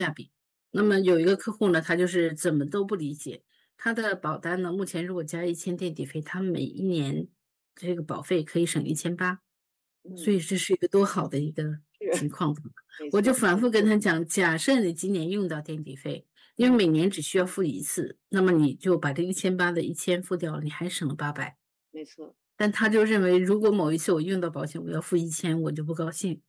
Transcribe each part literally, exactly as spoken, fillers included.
那么有一个客户呢，他就是怎么都不理解，他的保单呢，目前如果加一千垫底费，他每一年这个保费可以省一千八，所嗯， 以这是一个多好的一个情是， 况。我就没错， 反复跟他讲，假设你今年用到垫底费，因为嗯， 每年只需要付一次，那么你就把这一千八的一千付掉了，你还省了八百。 没错， 但他就认为，如果某一次我用到保险，我要付一千，我就不高兴。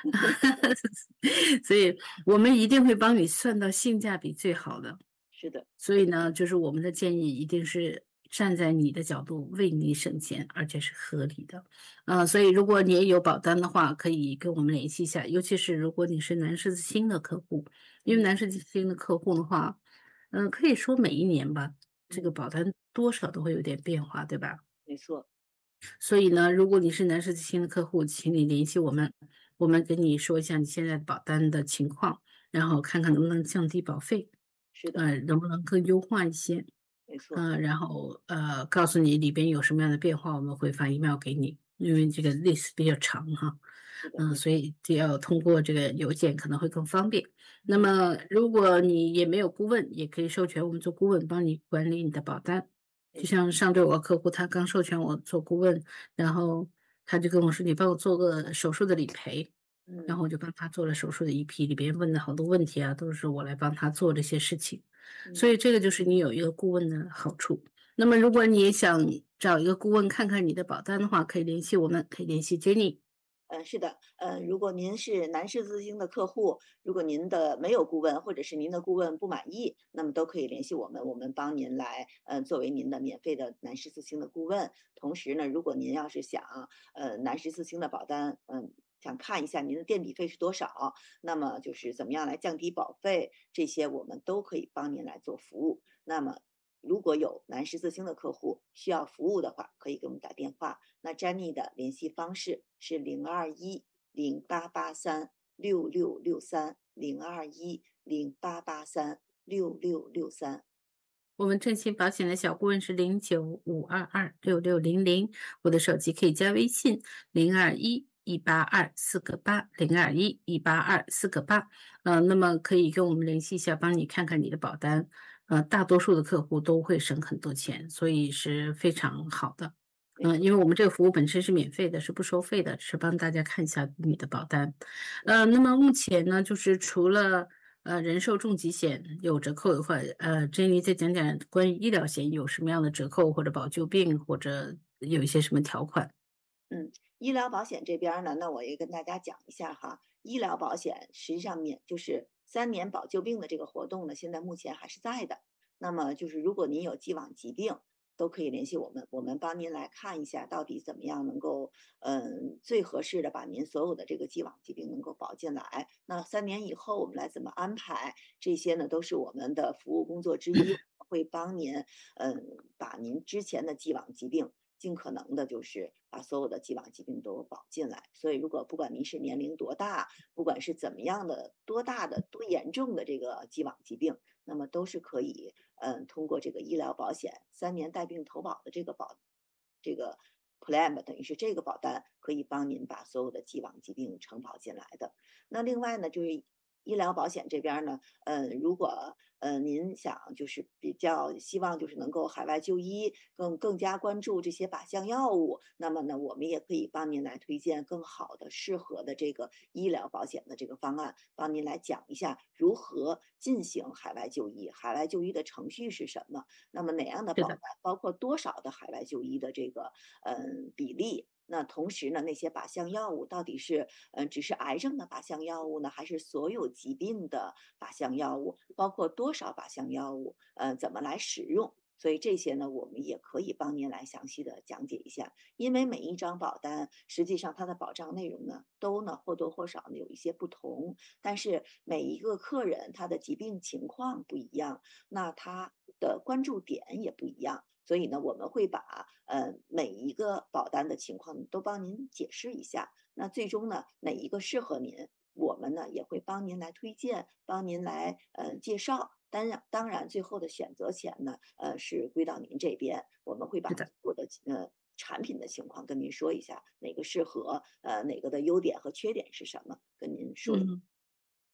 所以我们一定会帮你算到性价比最好的。 是的， 所以呢，就是我们的建议一定是站在你的角度为你省钱，而且是合理的。呃，所以如果你也有保单的话，可以跟我们联系一下，尤其是如果你是男士新的客户，因为嗯， 男士新的客户的话，嗯、可以说每一年吧，这个嗯， 保单多少都会有点变化，对吧？ 没错， 所以呢，如果你是男士新的客户，请你联系我们，我们跟你说一下你现在保单的情况，然后看看能不能降低保费， 是的， 呃，能不能更优化一些。 没错， 嗯，然后呃，告诉你里边有什么样的变化，我们会发 email 给你，因为这个 list 比较长哈， 是的， 嗯， 没所以就要通过这个邮件可能会更方便。那嗯， 么如果你也没有顾问，也可以授权我们做顾问，帮你管理你的保单。就没错， 像上周有个客户，他刚授权我做顾问，然后他就跟我说：“你帮我做个手术的理赔。”然嗯， 后我就帮他做了手术的一批，里边问的好多问题啊，都是我来帮他做这些事情。所嗯。 以这个就是你有一个顾问的好处。那么如果你也想找一个顾问看看你的保单的话，可以联系我们，可以联系 Jenny。 嗯，是的，呃，如果您是男士资金的客户，如果您的没有顾问，或者是您的顾问不满意，那么都可以联系我们，我们帮您来，呃，作为您的免费的男士自清的顾问。同时呢，如果您要是想，呃，男士自清的保单，嗯、想看一下您的垫底费是多少，那么就是怎么样来降低保费，这些我们都可以帮您来做服务。那么如果有男士自清的客户需要服务的话，可以给我们打电话。那 Jenny 的联系方式是零二一零八八三六六六三零二一零八八三六六六三。 我们正鑫保险的小顾问是零九五二二六六零零，我的手机可以加微信零二一一八二四个八零二一一八二四个八，呃，那么可以跟我们联系一下，帮你看看你的保单。呃，大多数的客户都会省很多钱，所以是非常好的。嗯， 没错， 因为我们这个服务本身是免费的，是不收费的，是帮大家看一下你的保单。呃，那么目前呢，就是除了呃人寿重疾险有折扣的话，呃，珍妮再讲讲关于医疗险有什么样的折扣或者保旧病或者有一些什么条款？ 嗯，医疗保险这边儿呢，那我也跟大家讲一下哈。医疗保险实际上面就是三年保旧病的这个活动呢，现在目前还是在的。那么就是如果您有既往疾病，都可以联系我们，我们帮您来看一下到底怎么样能够，嗯，最合适的把您所有的这个既往疾病能够保进来。那三年以后我们来怎么安排，这些呢都是我们的服务工作之一，会帮您，嗯，把您之前的既往疾病尽可能的就是把所有的既往疾病都保进来。所以如果不管您是年龄多大，不管是怎么样的多大的多严重的这个既往疾病，那么都是可以，嗯，通过这个医疗保险三年带病投保的这个保这个 plan 吧，等于是这个保单可以帮您把所有的既往疾病承保进来的。那另外呢，就是医疗保险这边儿呢，嗯，如果呃您想就是比较希望就是能够海外就医，更更加关注这些靶向药物，那么呢，我们也可以帮您来推荐更好的、适合的这个医疗保险的这个方案，帮您来讲一下如何进行海外就医，海外就医的程序是什么，那么哪样的是的， 保单，包括多少的海外就医的这个嗯比例。那同时呢，那些靶向药物到底是，呃，只是癌症的靶向药物呢，还是所有疾病的靶向药物？包括多少靶向药物，呃，怎么来使用？所以这些呢，我们也可以帮您来详细的讲解一下。因为每一张保单，实际上它的保障内容呢，都呢或多或少呢有一些不同，但是每一个客人他的疾病情况不一样，那他的关注点也不一样。所以呢，我们会把呃每一个保单的情况都帮您解释一下。那最终呢，哪一个适合您，我们呢也会帮您来推荐，帮您来呃介绍。当然，当然，最后的选择权呢，呃，是归到您这边。我们会把是的。 我的呃产品的情况跟您说一下，哪个适合，呃，哪个的优点和缺点是什么，跟您说一。 嗯。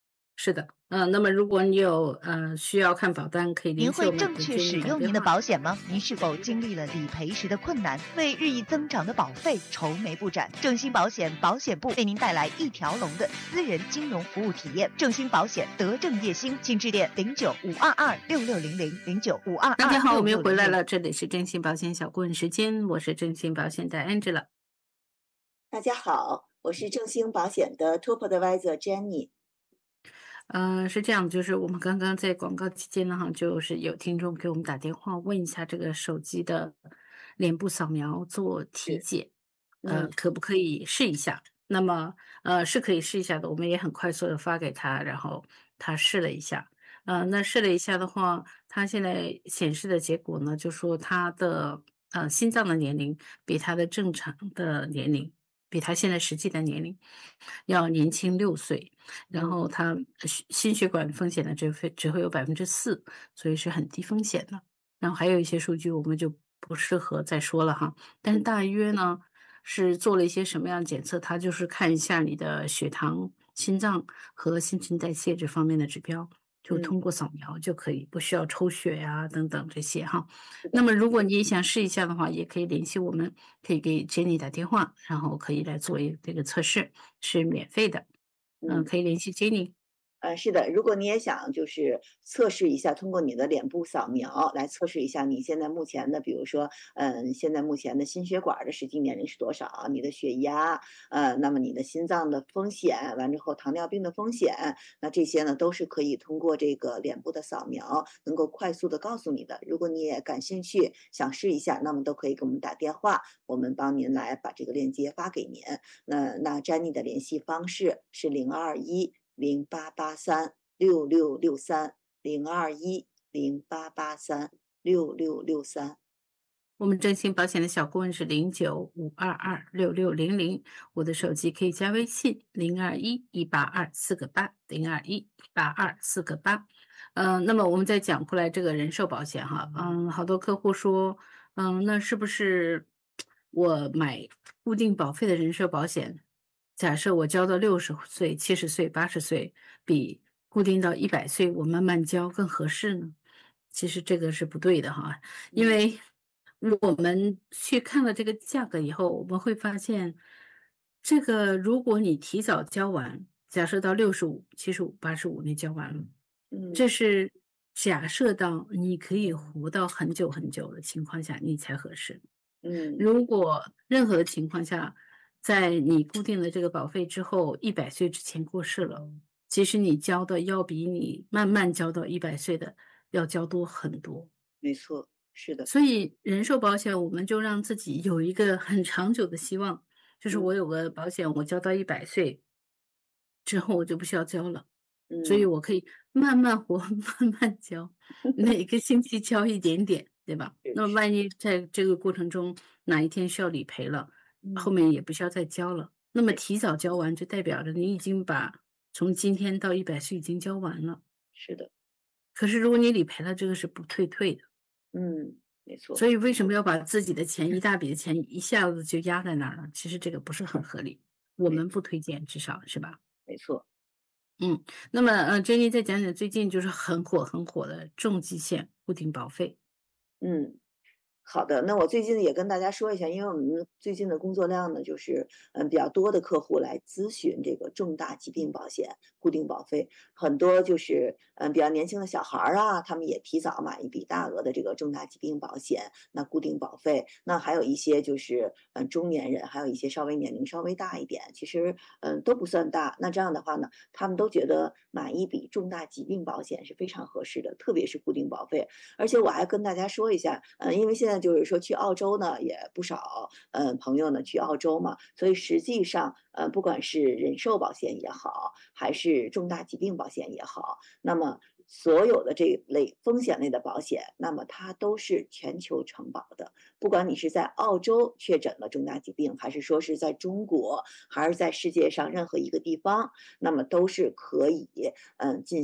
是的，呃，那么如果你有呃需要看保单，可以联您系我们， 会正确给经理使用您的打电话。 保险吗？您是否经历了理赔时的困难，为日益增长的保费愁眉不展？正兴保险保险部为您带来一条龙的私人金融服务体验。正兴保险德正叶兴，请致电零九五二二六六零零零九五二二大家好，我们又六六零零。 回来了，这里是正兴保险小顾问时间，我是正兴保险的 Angela。 大家好，我是正兴保险的 Top Advisor Jenny。 呃，是这样，就是我们刚刚在广告期间呢，哈，就是有听众给我们打电话问一下这个手机的脸部扫描做体是， 检，呃， 嗯可不可以试一下？那么，呃，是可以试一下的，我们也很快速的发给他，然后他试了一下，呃，那试了一下的话，他现在显示的结果呢，就说他的呃心脏的年龄比他的正常的年龄，比他现在实际的年龄要年轻六岁。然嗯后他心心血管风险呢，只会只会有百分之四，所以是很低风险的。然后还有一些数据我们就不适合再说了哈，但是嗯大约呢，是做了一些什么样的检测，它就是看一下你的血糖、心脏和新陈代谢这方面的指标，就嗯， 通过扫描就可以，不需要抽血呀等等这些哈。 是的， 那么如果你也想试一下的话，也可以联系我们，可以给 Jenny 打电话，然后可以来做一这个测试，是免费的。嗯， 嗯。 可以联系 Jenny。 呃，是的，如果你也想就是测试一下，通过你的脸部扫描来测试一下你现在目前的，比如说，嗯，现在目前的心血管儿的实际年龄是多少，你的血压，呃，那么你的心脏的风险，完之后糖尿病的风险，那这些呢都是可以通过这个脸部的扫描能够快速的告诉你的。如果你也感兴趣，想试一下，那么都可以给我们打电话，我们帮您来把这个链接发给您。那那 Jenny 的联系方式是零二一零八八三六六六三零二一零八八三六六六三。 我们振兴保险的小顾问是零九五二二六六零零，我的手机可以加微信零二一一八二四个八零二一一八二四个八。嗯，那么我们再讲回来这个人寿保险哈，嗯，好多客户说，嗯，那是不是我买固定保费的人寿保险，假设我交到六十岁、七十岁、八十岁，比固定到一百岁我慢慢交更合适呢？其实这个是不对的哈，因嗯为我们去看了这个价格以后，我们会发现，这个如果你提早交完，假设到六十五、七十五、八十五你交完了， 嗯这是假设到你可以活到很久很久的情况下，你才合适。 嗯， 如果任何的情况下，在你固定的这个保费之后一百岁之前过世了，其实你交的要比你慢慢交到一百岁的要交多很多。 没错，是的， 所以人寿保险我们就让自己有一个很长久的希望，就是嗯我有个保险，我交到一百岁之后我就不需要交了，所以嗯我可以慢慢活，慢慢交，每个星期交一点点，对吧？ 是是， 那么万一在这个过程中哪一天需要理赔了，后嗯面也不需要再交了。那么对， 提早交完就代表着你已经把从今天到一百岁已经交完了。 是的， 可是如果你理赔了，这个是不退退的。 嗯没错， 所以为什么要把自己的钱一大笔的钱一下子就压在那儿呢？其实这个不是很合理，我没们不推荐，至少是吧？ 没错， 嗯，那么呃，Jenny 再讲讲最近就是很火很火的重疾险固定保费。 嗯。好的，那我最近也跟大家说一下，因为我们最近的工作量呢，就是嗯比较多的客户来咨询这个重大疾病保险固定保费，很多就是嗯比较年轻的小孩儿啊，他们也提早买一笔大额的这个重大疾病保险，那固定保费，那还有一些就是嗯中年人，还有一些稍微年龄稍微大一点，其实嗯都不算大，那这样的话呢，他们都觉得买一笔重大疾病保险是非常合适的，特别是固定保费。而且我还跟大家说一下，呃，因为现在就是说去澳洲呢，也不少，呃，朋友呢去澳洲嘛，所以实际上，呃，不管是人寿保险也好，还是重大疾病保险也好，那么所有的这一类风险类的保险，那么它都是全球承保的。不管你是在澳洲确诊了重大疾病，还是说是在中国，还是在世界上任何一个地方，那么都是可以，嗯、进行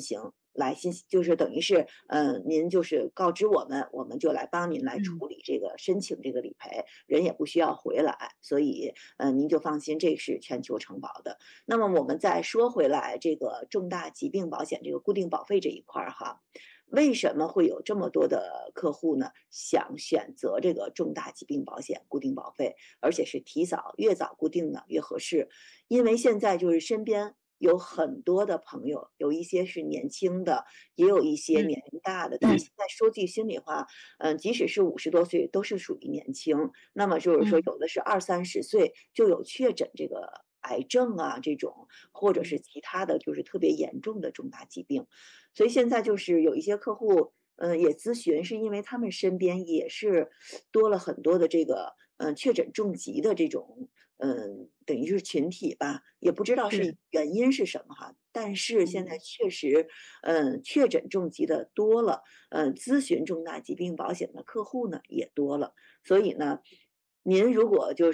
来信息，就是等于是，呃，您就是告知我们，我们就来帮您来嗯。 处理这个申请这个理赔，人也不需要回来，所以，呃，您就放心，这是全球承保的。那么我们再说回来这个重大疾病保险这个固定保费这一块儿哈，为什么会有这么多的客户呢，想选择这个重大疾病保险固定保费，而且是提早越早固定呢越合适。因为现在就是身边有很多的朋友，有一些是年轻的，也有一些嗯。 年龄大的，但是现在说句心里话，呃，即使是五十多岁都是属于年轻，那么就是说嗯。 有的是二三十岁就有确诊这个癌症啊这种，或者是其他的就是特别严重的重大疾病。所以现在就是有一些客户，呃，也咨询，是因为他们身边也是多了很多的这个，呃，确诊重疾的这种，嗯，等于是群体吧，也不知道是。 是原因是什么哈。但是现在嗯。 确实，呃，确诊重疾的多了，呃，咨询重大疾病保险的客户呢也多了。所以呢，您如果就是，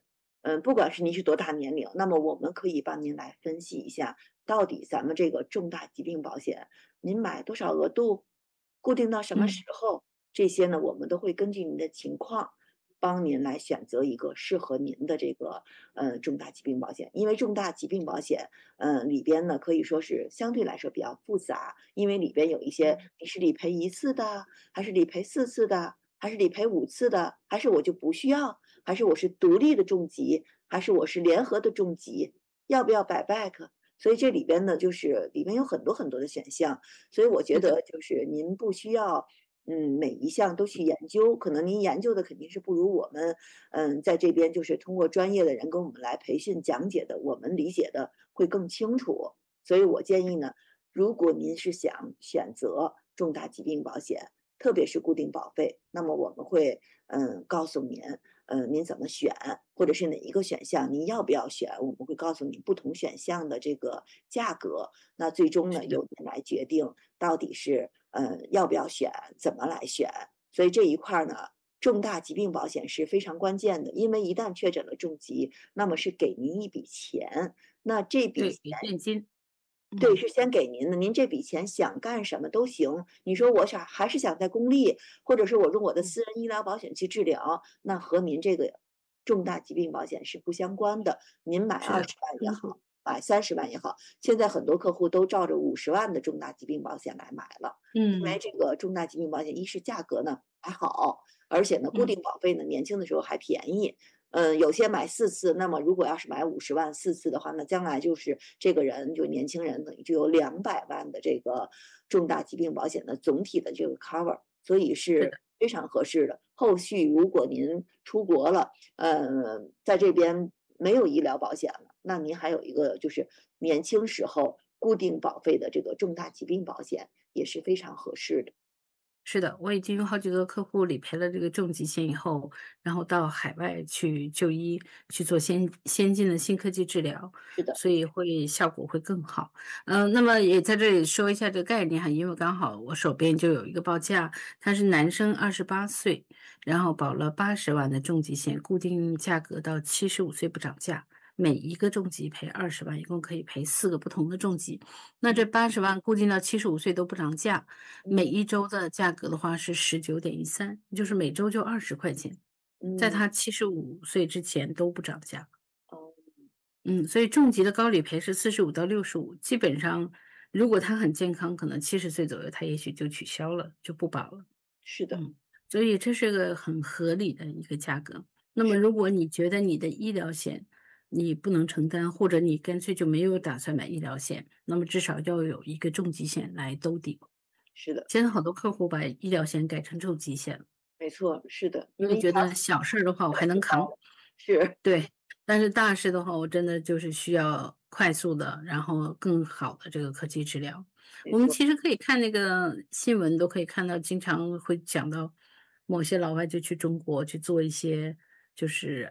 呃，不管是您是多大年龄，那么我们可以帮您来分析一下，到底咱们这个重大疾病保险，您买多少额度，固定到什么时嗯。 候，这些呢，我们都会根据您的情况，帮您来选择一个适合您的这个，呃，重大疾病保险。因为重大疾病保险，呃，里边呢可以说是相对来说比较复杂，因为里边有一些嗯。 你是理赔一次的，还是理赔四次的，还是理赔五次的，还是我就不需要，还是我是独立的重疾，还是我是联合的重疾，要不要 buyback。所以这里边呢，就是里面有很多很多的选项，所以我觉是的。 得就是您不需要，嗯，每一项都去研究，可能您研究的肯定是不如我们，嗯，在这边就是通过专业的人跟我们来培训讲解的，我们理解的会更清楚。所以我建议呢，如果您是想选择重大疾病保险，特别是固定保费，那么我们会，嗯，告诉您，呃，您怎么选，或者是哪一个选项您要不要选，我们会告诉你不同选项的这个价格，那最终呢， 是的。 由您来决定到底是，呃，要不要选，怎么来选。所以这一块儿呢，重大疾病保险是非常关键的，因为一旦确诊了重疾，那么是给您一笔钱，那这笔对， 钱给现金。 对， 嗯。 是先给您的，您这笔钱想干什么都行。你说我想还是想在公立，或者是我用我的嗯。 私人医疗保险去治疗，那和您这个重大疾病保险是不相关的。您买是的， 二十万也清楚。 好，买三十万也好，现在很多客户都照着五十万的重大疾病保险来买了。因为嗯。 这个重大疾病保险，一是价格呢还好，而且呢固嗯。 定保费呢年轻的时候还便宜。呃，有些买四次，那么如果要是买五十万四次的话，那将来就是这个人就年轻人等于就有两百万的这个重大疾病保险的总体的这个 cover，所以是是的。 非常合适的。后续如果您出国了，呃，在这边没有医疗保险了，那您还有一个就是年轻时候固定保费的这个重大疾病保险，也是非常合适的。 是的，我已经有好几个客户理赔了这个重疾险以后，然后到海外去就医，去做先先进的新科技治疗， 是的。 所以会效果会更好。呃，那么也在这里说一下这个概念哈，因为刚好我手边就有一个报价，他是男生二十八岁，然后保了八十万的重疾险，固定价格到七十五岁不涨价，每一个重疾赔二十万，一共可以赔四个不同的重疾。那这嗯。 八十万固定到七十五岁都不涨价，每嗯。 一周的价格的话是十九点一三，就是每周就二十块钱，在嗯。 他七十五岁之前都不涨价。 哦。 嗯，所以重疾的高理赔是四十五到六十五，基本上如果他很健康，可能七十岁左右他也许就取消了，就不保了。 是的。 嗯，所以这是个很合理的一个价格。那么是。 如果你觉得你的医疗险你不能承担，或者你干脆就没有打算买医疗险，那么至少要有一个重疾险来兜底。 是的。 现在好多客户把医疗险改成重疾险了。 没错，是的，因为医疗因为觉得小事儿的话我还能扛。 是。 对，但是大事的话，我真的就是需要快速的，然后更好的这个科技治疗。我们没错。 其实可以看那个新闻都可以看到，经常会讲到某些老外就去中国去做一些就是，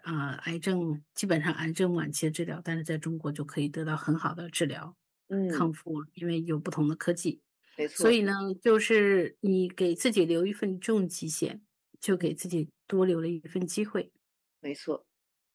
啊，癌症基本上癌症晚期的治疗，但是在中国就可以得到很好的治疗， 嗯。 康复，因为有不同的科技。 没错。 所以呢，就是你给自己留一份重疾险，就嗯。 给自己多留了一份机会。 没错。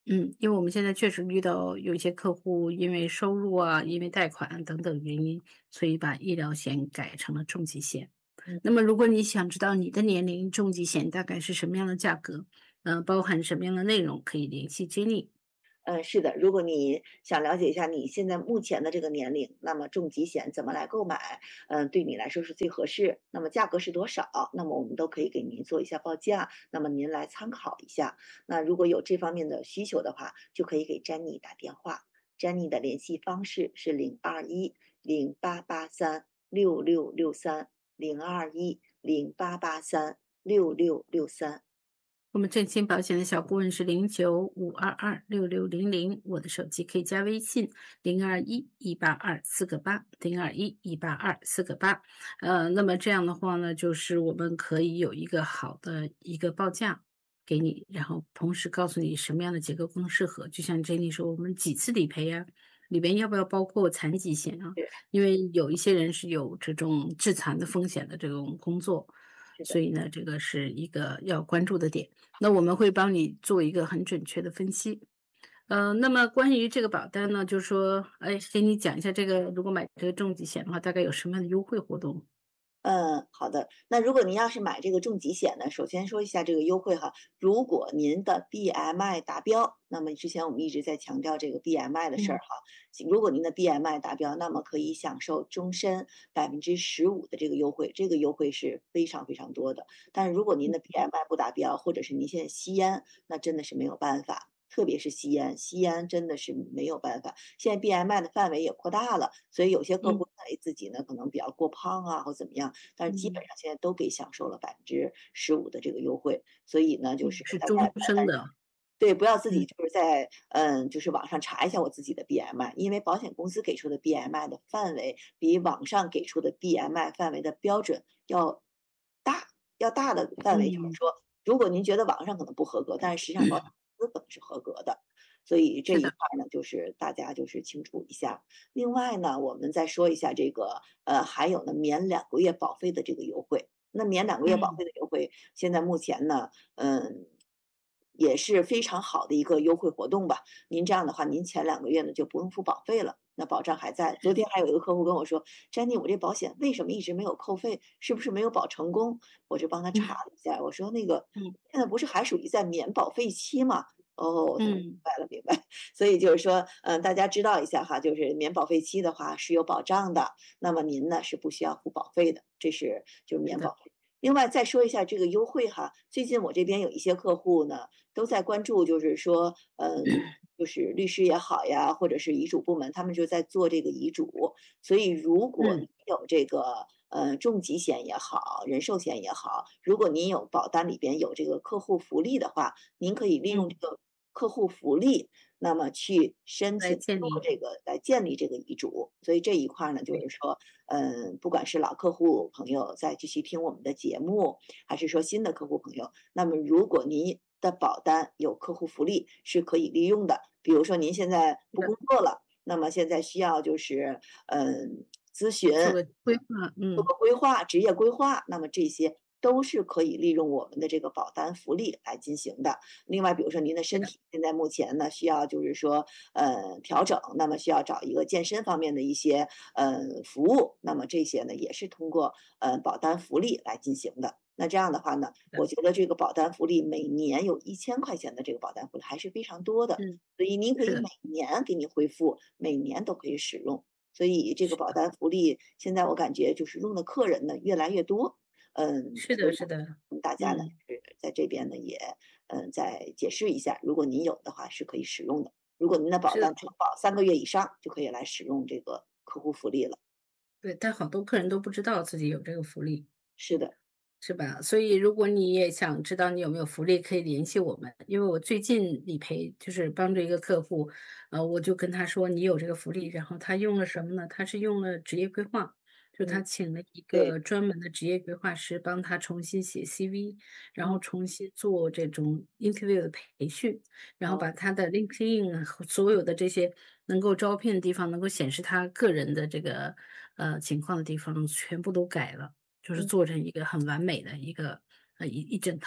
嗯，因为我们现在确实遇到有一些客户因为收入啊，因为贷款等等原因，所以把医疗险改成了重疾险。 嗯。 那么如果你想知道你的年龄重疾险大概是什么样的价格，呃，包含什么样的内容，可以联系 Jenny。 嗯，是的，如果你想了解一下你现在目前的这个年龄，那么重疾险怎么来购买，嗯，对你来说是最合适，那么价格是多少，那么我们都可以给您做一下报价，那么您来参考一下。那如果有这方面的需求的话，就可以给 Jenny 打电话，Jenny 的联系方式是零二一零八八三六六六三零二一零八八三六六六三。 我们振兴保险的小顾问是零九五二二六六零零，我的手机可以加微信零二一一八二四个八零二一一八二四个八。呃，那么这样的话呢，就是我们可以有一个好的一个报价给你，然后同时告诉你什么样的结构更适合。就像 Jenny 说，我们几次理赔呀、里边要不要包括残疾险啊？ 是因为有一些人是有这种致残的风险的这种工作， 是的。 所以呢，这个是一个要关注的点。那我们会帮你做一个很准确的分析。呃，那么关于这个保单呢，就是说，哎，给你讲一下这个，如果买这个重疾险的话，大概有什么样的优惠活动？ 嗯，好的。那如果您要是买这个重疾险呢，首先说一下这个优惠哈。如果您的 B M I 达标，那么之前我们一直在强调这个 B M I 的事儿嗯哈。如果您的 B M I 达标，那么可以享受终身百分之十五的这个优惠，这个优惠是非常非常多的。但是如果您的 B M I 不达标，或者是您现在吸烟，那真的是没有办法。特别是吸烟，吸烟真的是没有办法。现在 B M I 的范围也扩大了，所以有些客嗯户认为自己呢可能比较过胖啊，或怎么样，但是基本嗯上现在都给享受了百分之十五的这个优惠。所以呢，就嗯， 是是终大家也不要担心， 生的。 对，不要自己嗯就是在嗯，就是网上查一下我自己的 B M I，因为保险公司给出的 B M I 的范围比网上给出的 B M I 范围的标准要大，要大的范围就是嗯， 说，如果您觉得网上可能不合格，但是实际上保险公司可能是合格的。所以这是的。 一块儿呢，就是大家就是清楚一下。另外呢，我们再说一下这个，呃，还有呢，免两个月保费的这个优惠。那免两个月保嗯费的优惠，现在目前呢，嗯，也是非常好的一个优惠活动吧。您这样的话，您前两个月呢就不用付保费了，那保障还在。昨天还有一个客户跟我说："Jenny，我这保险为什么一直没有扣费？是不是没有保成功？"我就帮他查了一下，我说："那个嗯现在不是还属于在免保费期吗？"哦，他说明嗯， 白了，明白。所以就是说，嗯，大家知道一下哈，就是免保费期的话是有保障的，那么您呢是不需要付保费的，这是就是是的。 免保费。另外再说一下这个优惠哈，最近我这边有一些客户呢都在关注，就是说，嗯，就是律师也好呀，或者是遗嘱部门，他们就在做这个遗嘱。所以如果嗯你有这个呃重疾险也好，人寿险也好，如果您有保单里边有这个客户福利的话，您可以利用这嗯， 个客户福利，那么去申来请建立。 做这个来建立这个遗嘱。所以这一块儿呢，就对。 是说，嗯，不管是老客户朋友在继续听我们的节目，还是说新的客户朋友，那么如果您的保单有客户福利是可以利用的，比如说您现在不是的。 工作了，那么现在需要就是嗯咨询， 做个规划。嗯。 做个规划，职业规划，那么这些都是可以利用我们的这个保单福利来进行的。另外，比如说您的对的。 身体现在目前呢需要就是说呃调整，那么需要找一个健身方面的一些呃服务，那么这些呢也是通过呃保单福利来进行的。那这样的话呢， 是的。 我觉得这个保单福利每年有一千块钱的这个保单福利还是非常多的， 嗯， 所以您可是的。 以每年给你恢复，每年都可以使用。所以这个保单福利现在我感觉就是用的客人呢越来越多，嗯， 是的， 所以是的。 跟大家呢嗯， 是在这边呢也嗯再解释一下，如果您有的话是可以使用的，如果您的保是的。 单承保三个月以上就可以来使用这个客户福利了。 对，但好多客人都不知道自己有这个福利。 是的， 是吧？所以如果你也想知道你有没有福利，可以联系我们。因为我最近理赔就是帮助一个客户，呃，我就跟他说你有这个福利，然后他用了什么呢？他是用了职业规划，就他嗯， 请了一对， 个专门的职业规划师帮他重新写 C V，然后嗯， 重新做这种 interview 的培训，然后哦， 把他的 LinkedIn 和所有的这些能够招聘的地方，能够显示他个人的这个呃情况的地方，全部都改了。就是嗯， 做成一个很完美的一个呃，一一整套。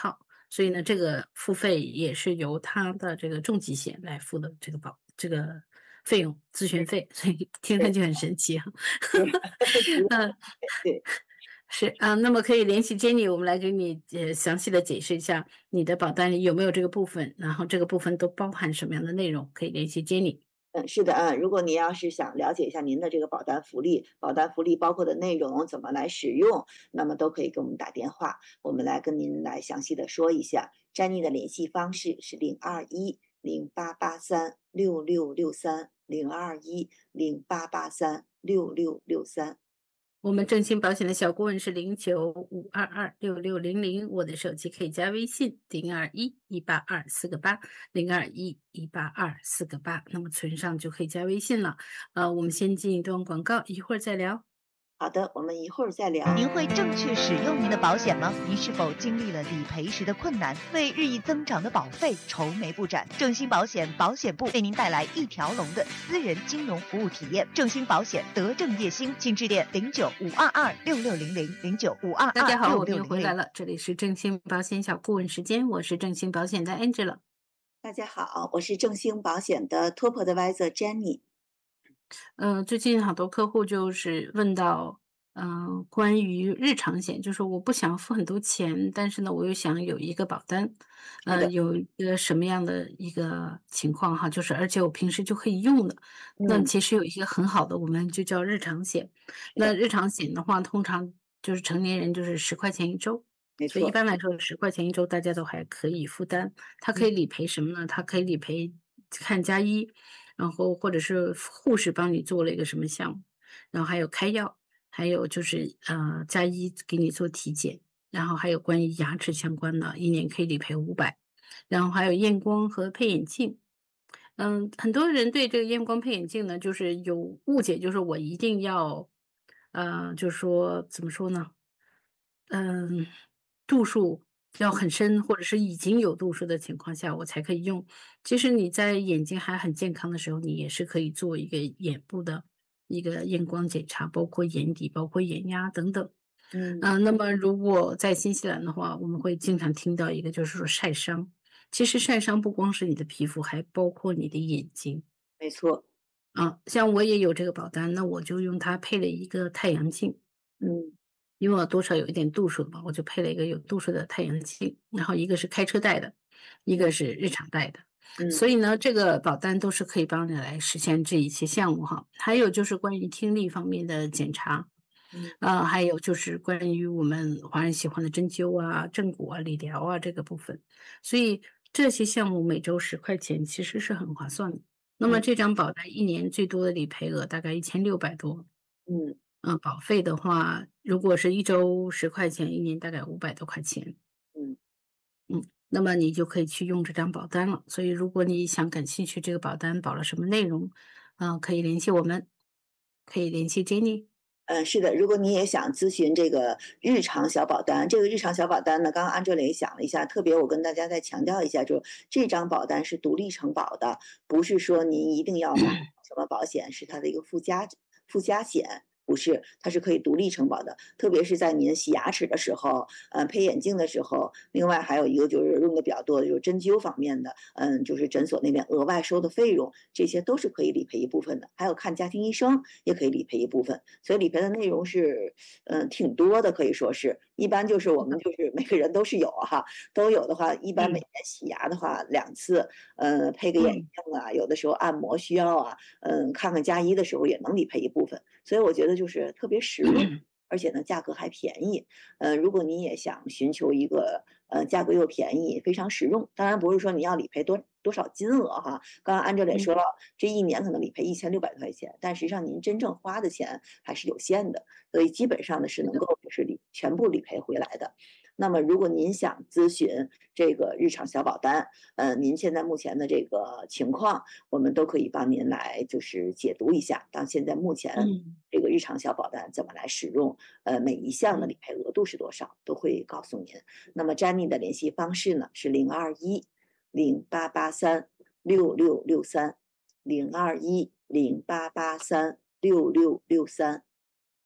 所以呢，这个付费也是由他的这个重疾险来付的这个保这个费用，咨询费，所以听上对， 去很神奇啊。 对， 嗯， 对。 是，啊，那么可以联系 Jenny，我们来给你，呃，详细地解释一下你的保单里有没有这个部分，然后这个部分都包含什么样的内容，可以联系 Jenny。 嗯，是的，嗯，如果您要是想了解一下您的这个保单福利，保单福利包括的内容，怎么来使用，那么都可以给我们打电话，我们来跟您来详细地说一下。Jenny 的联系方式是零二一零八八三六六六三零二一零八八三六六六三。 我们正新保险的小顾问是零九五二二六六零零，我的手机可以加微信零二一一八二四个八零二一一八二四个八，那么存上就可以加微信了。呃，我们先进一段广告，一会儿再聊。 好的，我们一会儿再聊。 您会正确使用您的保险吗？您是否经历了理赔时的困难，为日益增长的保费愁眉不展？正新保险保险部为您带来一条龙的私人金融服务体验。正新保险德正叶兴，请致电零九五二二六六零零零九五二大家好， 二六我们又六零零。 回来了，这里是正新保险小顾问时间，我是正新保险的 Angela。 大家好，我是正兴保险的 Top Advisor Jenny。 呃，最近好多客户就是问到，呃，关于日常险，就说我不想付很多钱，但是呢，我又想有一个保单，呃， 是的。 有一个什么样的一个情况哈，就是而且我平时就可以用的。那嗯。 其实有一个很好的，我们就叫日常险。 是的。 那日常险的话，通常就是成年人就是十块钱一周，所以一没错。 般来说十块钱一周大家都还可以负担。它可嗯。 以理赔什么呢？它可以理赔看家医，然后或者是护士帮你做了一个什么项目，然后还有开药，还有就是，呃，家医给你做体检，然后还有关于牙齿相关的，一年可以理赔五百，然后还有验光和配眼镜。嗯，很多人对这个验光配眼镜呢，就是有误解，就是我一定要，呃，就说怎么说呢？嗯，度数要嗯。 很深，或者是已经有度数的情况下，我才可以用。其实你在眼睛还很健康的时候，你也是可以做一个眼部的一个验光检查，包括眼底，包括眼压等等。 嗯。 呃，那么如果在新西兰的话，我们会经常听到一个就是说晒伤，其实晒伤不光是你的皮肤，还包括你的眼睛。 没错。 啊，像我也有这个保单，那我就用它配了一个太阳镜。 嗯。 因为我多少有一点度数嘛，我就配了一个有度数的太阳镜，然后一个是开车戴的，一个嗯。 是日常戴的。 嗯。 所以呢，这个保单都是可以帮你来实现这一些项目哈。还有就是关于听力方面的检查， 嗯。 呃，还有就是关于我们华人喜欢的针灸啊、正骨啊、理疗啊这个部分。所以这些项目每周十块钱其实是很划算的。那么嗯。 这张保单一年最多的理赔额大概一千六百多。 嗯。 呃，保费的话，如果是一周十块钱，一年大概五百多块钱。 嗯。 嗯，那么你就可以去用这张保单了。所以如果你想感兴趣这个保单保了什么内容，呃，可以联系我们，可以联系 Jenny。 嗯，是的，如果你也想咨询这个日常小保单，这个日常小保单呢，刚刚安哲雷想了一下，特别我跟大家再强调一下，就这张保单是独立承保的，不是说您一定要买什么保险是它的一个附加附加险，不是，它是可以独立承保的。特别是在您洗牙齿的时候，呃，配眼镜的时候，另外还有一个就是用的比较多的就是针灸方面的，嗯，就是诊所那边额外收的费用，这些都是可以理赔一部分的。还有看家庭医生也可以理赔一部分，所以理赔的内容是，嗯，挺多的，可以说是。一般就是我们就是每个人都是有哈，都有的话，一般每嗯。 年洗牙的话两次，呃，配个眼嗯。 镜啊，有的时候按摩需要啊，嗯，看看家医的时候也能理赔一部分。所以我觉得就是特别实用，而且呢价格还便宜。呃，如果你也想寻求一个，呃，价格又便宜，非常实用，当然不是说你要理赔多多少金额哈，刚刚安哲也嗯。 说了，这一年可能理赔一千六百多块钱，但实际上您真正花的钱还是有限的，所以基本上呢是能够就是理全部理赔回来的。那么如果您想咨询这个日常小保单，呃，您现在目前的这个情况，我们都可以帮您来就是解读一下，到现在目前嗯。 这个日常小保单怎么来使用，呃，每一项的嗯。 理赔额度是多少，都会告诉您。那么 Jenny 的联系方式呢是零二一零八八三六六六三零二一零八八三六六六三。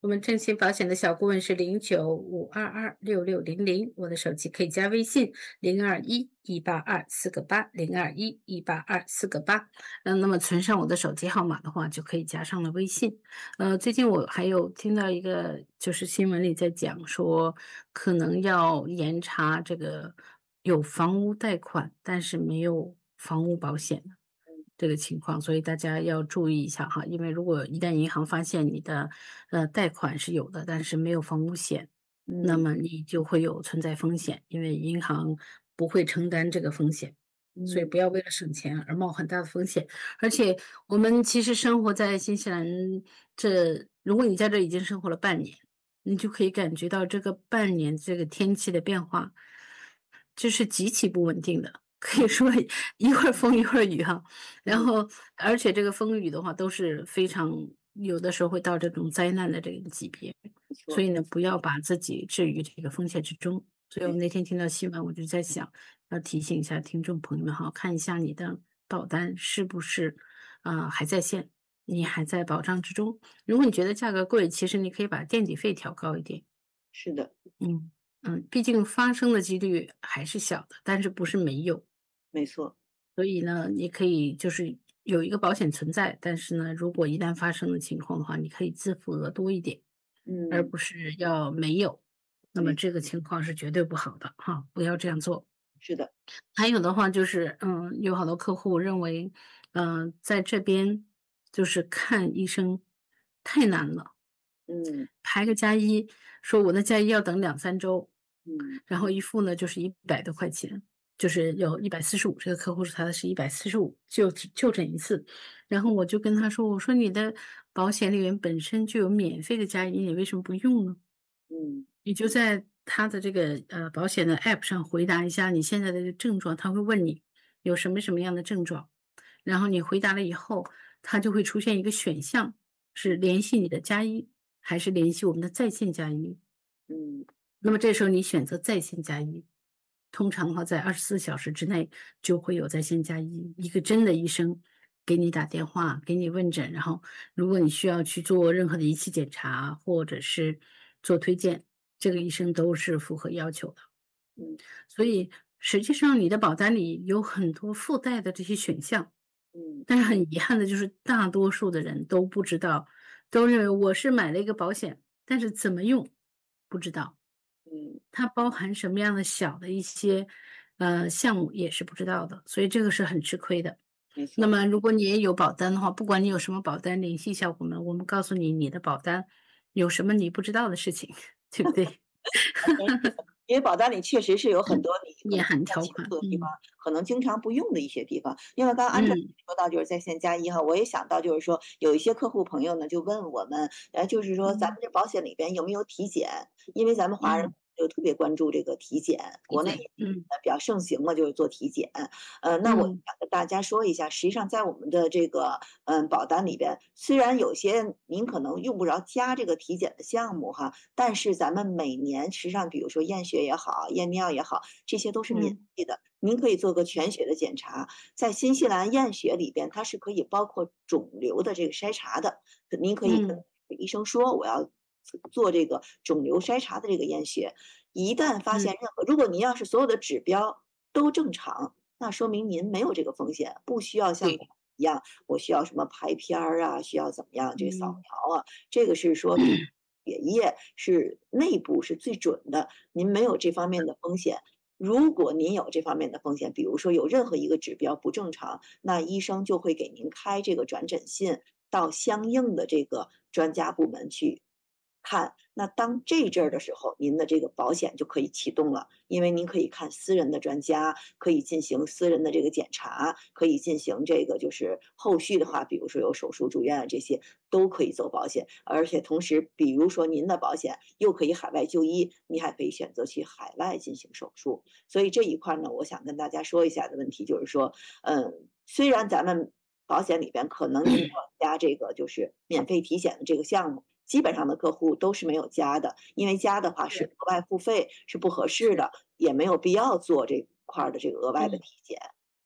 我们正新保险的小顾问是零九五二二六六零零，我的手机可以加微信零二一一八二四个八零二一一八二四个八。嗯，那么存上我的手机号码的话，就可以加上了微信。呃，最近我还有听到一个，就是新闻里在讲说，可能要严查这个有房屋贷款，但是没有房屋保险的这个情况，所以大家要注意一下哈。因为如果一旦银行发现你的呃贷款是有的，但是没有房屋险，那嗯么你就会有存在风险，因为银行不会承担这个风险。所以嗯不要为了省钱而冒很大的风险。而且我们其实生活在新西兰这，如果你在这已经生活了半年，你就可以感觉到这个半年这个天气的变化，就是极其不稳定的，可以说一会儿风一会儿雨哈。然嗯， 后而且这个风雨的话都是非常有的时候会到这种灾难的这个级别。 没错， 所以呢，不要把自己置于这个风险之中。所以我没那天听到新闻，我就在想，要提醒一下听众朋友们哈，看一下你的保单是不是啊、还在线，你还在保障之中。如果你觉得价格贵，其实你可以把垫底费调高一点。 是的， 嗯嗯，毕竟发生的几率还是小的，但是不是没有。 没错， 所以呢，你可以就是有一个保险存在，但是呢，如果一旦发生的情况的话，你可以自付额多一点。而嗯， 不是要没有，那么没这个情况是绝对不好的哈，不要这样做。 是的， 还有的话就是，嗯，有好多客户认为，嗯，在这边就是看医生太难了， 嗯排个加医，说我的加医要等两三周， 嗯然后一付呢就是一百多块钱，就是有一百四十五，这个客户是他的是一百四十五，就就诊一次。然后我就跟他说，我说你的保险里面本身就有免费的加医，你为什么不用呢？ 嗯你就在他的这个呃保险的 App 上回答一下你现在的这个症状，他会问你有什么什么样的症状，然后你回答了以后，他就会出现一个选项是联系你的加医，还是联系我们的在线加医。 嗯那么这时候你选择在线加医，通常的话在二十四小时之内就会有在线加医，一个真的医生给你打电话，给你问诊，然后如果你需要去做任何的仪器检查或者是做推荐，这个医生都是符合要求的。 嗯所以实际上你的保单里有很多附带的这些选项， 嗯但是很遗憾的就是大多数的人都不知道，都认为我是买了一个保险，但是怎么用不知道。 嗯， 它包含什么样的小的一些，呃，项目也是不知道的，所以这个是很吃亏的。 没错。 那么如果你也有保单的话，不管你有什么保单，联系一下我们，我们告诉你你的保单有什么你不知道的事情，对不对？ 因为保单里确实是有很多你可也能不太很条款， 清楚的地方， 嗯可能经常不用的一些地方。因为刚刚安哲嗯说到就是在线加一哈，我也想到就是说有一些客户朋友呢就问我们，呃，就是说咱们嗯这保险里边有没有体检？因为咱们华人嗯， 就特别关注这个体检，国内理解，嗯呃比较盛行嘛，就是做体检。呃，那我嗯想跟大家说一下，实际上在我们的这个嗯保单里边，虽然有些您可能用不着加这个体检的项目哈，但是咱们每年实际上比如说验血也好，验尿也好，这些都是免嗯费的。您可以做个全血的检查，在新西兰验血里边，它是可以包括肿瘤的这个筛查的。您可以跟嗯医生说，我要做这个肿瘤筛查的这个验血。一旦发现嗯， 任何，如果您要是所有的指标都正常，那说明您没有这个风险，不需要像对， 一样，我需要什么拍片儿啊，需要怎么样这个扫嗯描啊，这个是说比血液是内部是最准的，您没有这方面的风险。如果您有这方面的风险，比如说有任何一个指标不正常，那医生就会给您开这个转诊信到相应的这个专家部门去看。那当这阵儿的时候，您的这个保险就可以启动了，因为您可以看私人的专家，可以进行私人的这个检查，可以进行这个就是后续的话，比如说有手术住院啊这些都可以走保险，而且同时，比如说您的保险又可以海外就医，你还可以选择去海外进行手术。所以这一块呢，我想跟大家说一下的问题就是说，嗯，虽然咱们保险里边可能您要加这个就是免费体检的这个项目。基本上的客户都是没有加的，因为加的话是是额外付费，是不合适是， 的，也没有必要做这块儿的这个额外的嗯。 体检。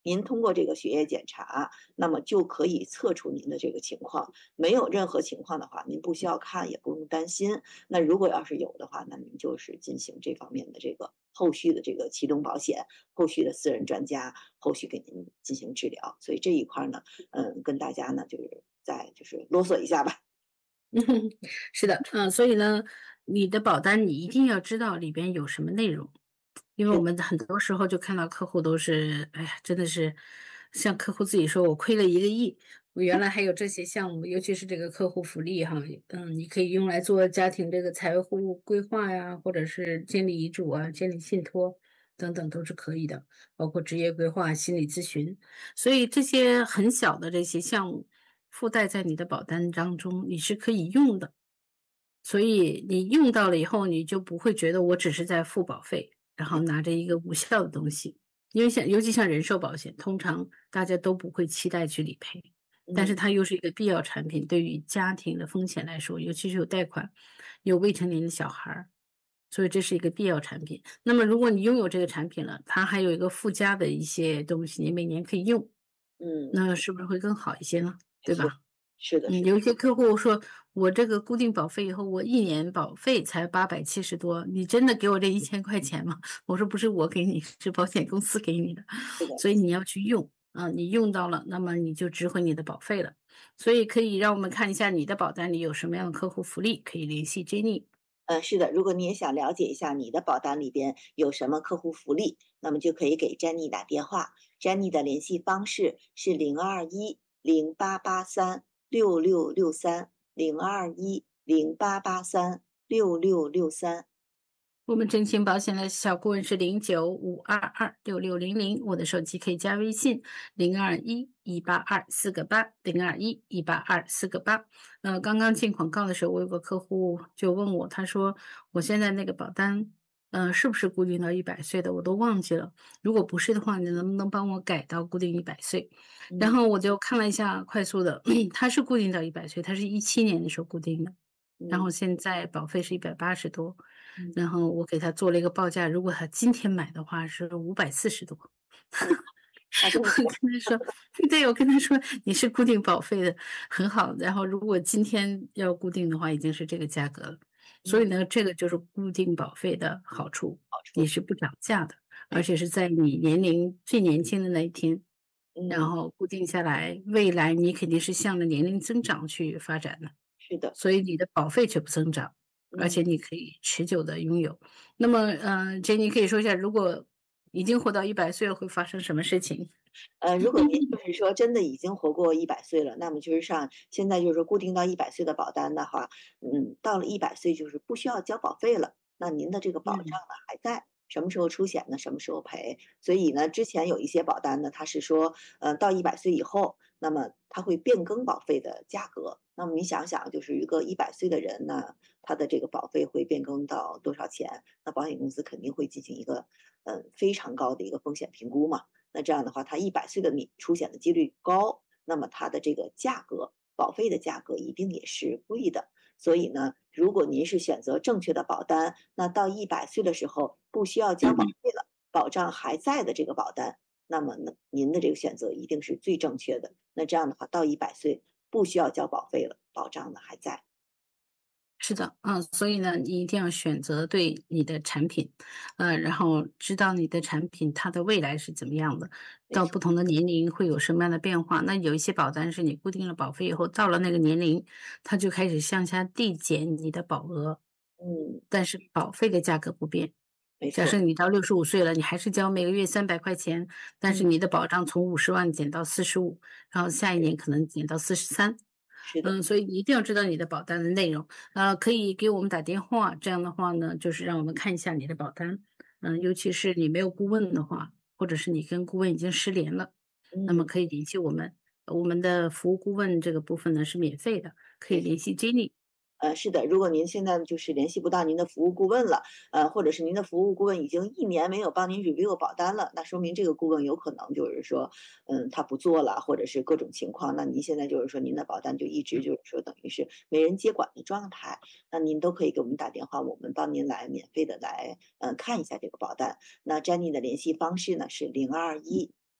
您通过这个血液检查，那么就可以测出您的这个情况。没有任何情况的话，您不需要看，也不用担心。那如果要是有的话，那您就是进行这方面的这个后续的这个启动保险，后续的私人专家后续给您进行治疗。所以这一块呢，嗯，跟大家呢就是再就是啰嗦一下吧。 嗯，是的，嗯，所以呢，你的保单你一定要知道里边有什么内容，因为我是， 们很多时候就看到客户都是，哎呀，真的是像客户自己说，我亏了一个亿，我原来还有这些项目，尤其是这个客户福利哈，嗯，你可以用来做家庭这个财务规划呀，或者是建立遗嘱啊、建立信托等等都是可以的，包括职业规划、心理咨询，所以这些很小的这些项目。附带在你的保单当中，你是可以用的。所以你用到了以后，你就不会觉得我只是在付保费，然后拿着一个无效的东西。因为像尤其像人寿保险，通常大家都不会期待去理赔，但是嗯它又是一个必要产品，对于家庭的风险来说，尤其是有贷款、有未成年的小孩儿，所以这是一个必要产品。那么如果你拥有这个产品了，它还有一个附加的一些东西，你每年可以用， 嗯， 那是不是会更好一些呢？对是吧？ 是的， 嗯， 是的， 有一些客户说，我这个固定保费以后，我一年保费才八百七十多，你真的给我这一千块钱吗？我说不是我给你，是保险公司给你的， 是的。 所以你要去用，啊，你用到了，那么你就值回你的保费了。所以可以让我们看一下你的保单里有什么样的客户福利，可以联系 Jenny。 呃，是的，如果你也想了解一下你的保单里边有什么客户福利，那么就可以给 Jenny 打电话。Jenny 的联系方式是零二一零八八三六六六三零二一零八八三六六六三。 我们真情保险的小顾问是零九五二二六六零零，我的手机可以加微信零二一一八二四个八零二一一八二四个八。呃，刚刚进广告的时候，我有个客户就问我，他说我现在那个保单，嗯、是不是固定到一百岁的？我都忘记了。如果不是的话，你能不能帮我改到固定一百岁？然嗯后我就看了一下快速的，它是固定到一百岁，它是一七年的时候固定的。然嗯后现在保费是一百八十多， 嗯然后我给他做了一个报价，如果他今天买的话是五百四十多。 嗯，他跟你我跟他说对，我跟他说你是固定保费的，很好，然后如果今天要固定的话，已经是这个价格了。所以嗯呢，这个就是固定保费的好处， 好处， 你是不涨价的， 没错， 而且是在你年龄最年轻的那一天，然嗯， 后固定下来，未来你肯定是向着年龄增长去发展的。 是的， 所以你的保费却不增长，而嗯。 且你可以持久的拥有。那么，嗯，这你可以说一下，如果已经活到一百岁了，会发生什么事情？ 呃，如果您就是说真的已经活过一百岁了，那么就是上现在就是说固定到一百岁的保单的话，嗯，到了一百岁就是不需要交保费了，那您的这个保障嗯， 呢还在，什么时候出险呢，什么时候赔。所以呢，之前有一些保单呢，它是说，呃，到一百岁以后，那么它会变更保费的价格。那么你想想，就是一个一百岁的人呢，他的这个保费会变更到多少钱？那保险公司肯定会进行一个，嗯，非常高的一个风险评估嘛。那这样的话，他一百岁的你出险的几率高，那么它的这个价格，保费的价格一定也是贵的。所以呢，如果您是选择正确的保单，那到一百岁的时候不需要交保费了，保障还在的这个保单，那么呢，您的这个选择一定是最正确的。那这样的话，到一百岁不需要交保费了，保障呢还在。 是的，嗯，所以呢，你一定要选择对你的产品，呃，然后知道你的产品它的未来是怎么样的， 没错， 到不同的年龄会有什么样的变化。那有一些保单是你固定了保费以后，到了那个年龄，它就开始向下递减你的保额， 嗯， 但是保费的价格不变。 没错， 假设你到六十五岁了，你还是交每个月三百块钱，但是嗯， 你的保障从五十万减到四十五，然后下一年可能减到四十三。 是的， 嗯，所以你一定要知道你的保单的内容，呃，可以给我们打电话，这样的话呢，就是让我们看一下你的保单。嗯，尤其是你没有顾问的话，或者是你跟顾问已经失联了，那么嗯。 可以联系我们，我们的服务顾问这个部分呢是免费的，可以没联系 Jenny。 呃，是的，如果您现在就是联系不到您的服务顾问了，呃，或者是您的服务顾问已经一年没有帮您 review 保单了，那说明这个顾问有可能就是说，嗯，他不做了，或者是各种情况，那您现在就是说您的保单就一直就是说等于是没人接管的状态，那您都可以给我们打电话，我们帮您来免费的来，呃，看一下这个保单。那 Jenny 的联系方式呢是零二一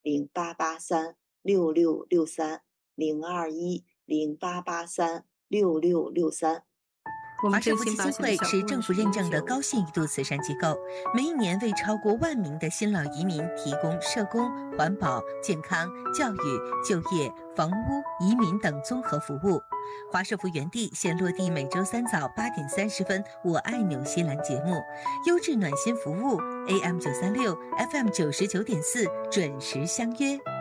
零八八三六六六三零二一零八八三六六六三。 华社福基金会是政府认证的高信誉度慈善机构，每一年为超过万名的新老移民提供社工、环保、健康、教育、就业、房屋、移民等综合服务。华社福园地现落地每周三早八点三十分《我爱纽西兰》节目，优质暖心服务 A M 九三六 F M 九十九点四，准时相约。